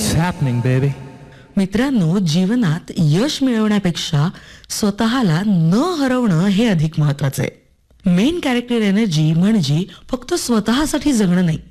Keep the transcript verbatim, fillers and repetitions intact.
What's happening, baby? मित्रांनो, जीवनात यश मिळवण्यापेक्षा स्वतःला न हरवणं हे अधिक महत्वाचं आहे. मेन कॅरेक्टर एनर्जी म्हणजे फक्त स्वतःसाठी जगणं नाही,